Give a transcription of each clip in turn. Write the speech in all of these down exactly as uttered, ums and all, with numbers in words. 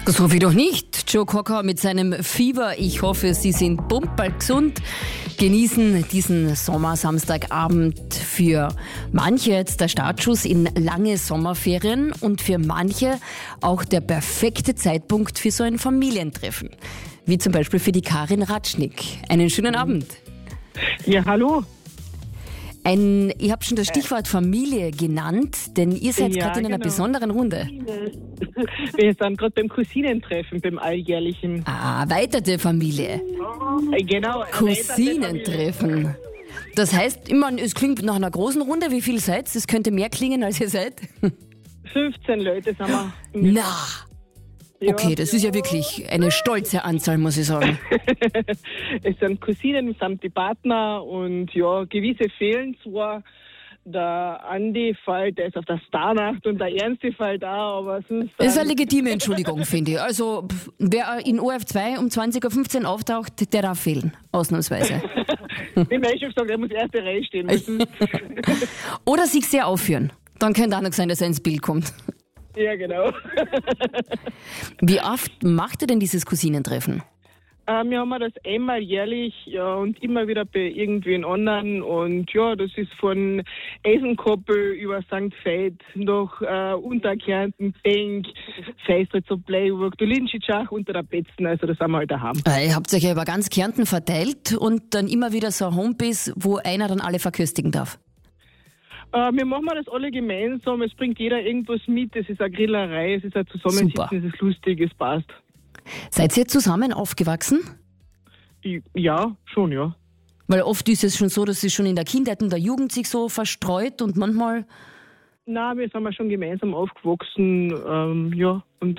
Das hoffe ich doch nicht. Joe Cocker mit seinem Fieber. Ich hoffe, Sie sind pumperl gesund. Genießen diesen Sommersamstagabend. Für manche jetzt der Startschuss in lange Sommerferien und für manche auch der perfekte Zeitpunkt für so ein Familientreffen. Wie zum Beispiel für die Karin Ratschnick. Einen schönen Abend. Ja, hallo. Ein, ich habe schon das Stichwort Familie genannt, denn ihr seid Ja, gerade in einer genau. besonderen Runde. Wir sind gerade beim Cousinentreffen, beim alljährlichen. Ah, erweiterte Familie. Äh, Genau. erweiterte Cousinentreffen. Das heißt, ich meine, es klingt nach einer großen Runde. Wie viel seid ihr? Es könnte mehr klingen, als ihr seid. Familie. fünfzehn Leute sind wir. Na, Ja. okay, das ist ja wirklich eine stolze Anzahl, muss ich sagen. Es sind Cousinen samt die Partner und ja, gewisse fehlen zwar. Der Andi fällt, der ist auf der Starnacht und der Ernste fällt auch, aber sonst... Das ist eine legitime Entschuldigung, finde ich. Also, pff, wer in O R F zwei um zwanzig Uhr fünfzehn auftaucht, der darf fehlen, ausnahmsweise. Wie mein Chef sagt, er muss erste Reihe stehen müssen. Oder sich sehr aufführen. Dann könnte auch noch sein, dass er ins Bild kommt. Ja, genau. Wie oft macht ihr denn dieses Cousinentreffen? Äh, wir haben das einmal jährlich ja, und immer wieder bei irgendwen anderen. Und ja, das ist von Eisenkoppel über Sankt Veit nach äh, Unterkärnten, Benk, Feistritz und Bleiburg, Dolinschitschach unter der Betzen. Also das sind wir halt daheim. Äh, Ihr habt euch ja über ganz Kärnten verteilt und dann immer wieder so eine Homebase, wo einer dann alle verköstigen darf. Äh, wir machen das alle gemeinsam. Es bringt jeder irgendwas mit. Es ist eine Grillerei, es ist ein Zusammensitzen, Super. es ist lustig, es passt. Seid ihr zusammen aufgewachsen? Ich, ja, schon, ja. Weil oft ist es schon so, dass es schon in der Kindheit und der Jugend sich so verstreut und manchmal... Na, wir sind ja schon gemeinsam aufgewachsen, ähm, ja, und...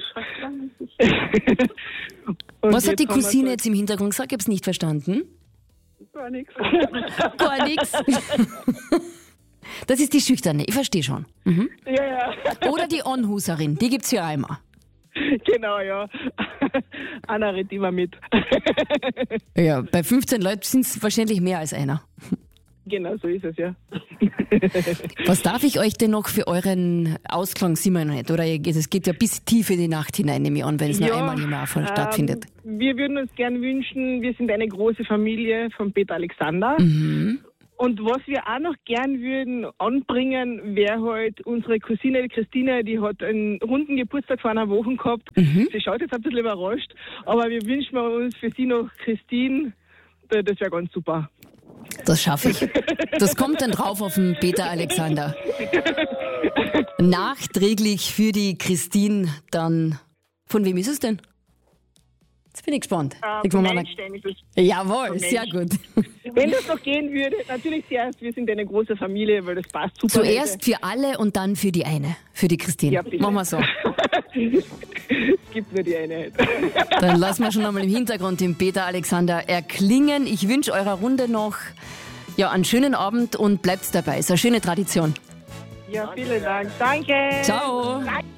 und Was hat die jetzt haben wir Cousine so- jetzt im Hintergrund gesagt? Ich hab's nicht verstanden. Gar nichts. Gar nichts. Das ist die Schüchterne, ich verstehe schon. Mhm. Ja, ja, Oder die Onhuserin, die gibt's ja einmal. genau, ja. Anna redet immer mit. Ja, bei fünfzehn Leuten sind es wahrscheinlich mehr als einer. Genau, so ist es, ja. Was darf ich euch denn noch für euren Ausklang, sehen wir noch nicht? Oder es geht ja bis tief in die Nacht hinein, nehme ich an, wenn es nur einmal im Jahr voll stattfindet. Ähm, wir würden uns gern wünschen, wir sind eine große Familie von Peter Alexander. Mhm. Und was wir auch noch gern würden anbringen, wäre halt unsere Cousine die Christine, die hat einen runden Geburtstag vor einer Woche gehabt. Mhm. Sie schaut jetzt ein bisschen überrascht, aber wir wünschen uns für sie noch Christine. Das wäre ganz super. Das schaffe ich. Das kommt dann drauf auf den Peter Alexander. Nachträglich für die Christine dann. Von wem ist es denn? Jetzt bin ich gespannt. Ähm, Sag mal mal. Einstein ist es. Jawohl, Mensch. sehr gut. Wenn das noch gehen würde, natürlich zuerst, wir sind eine große Familie, weil das passt super. Zuerst für alle und dann für die eine, für die Christine. Ja, bitte. Machen wir so. Es gibt nur die Einheit. Dann lassen wir schon einmal im Hintergrund den Peter Alexander erklingen. Ich wünsche eurer Runde noch ja, einen schönen Abend und bleibt dabei. Es ist eine schöne Tradition. Ja, vielen Dank. Danke. Ciao. Danke.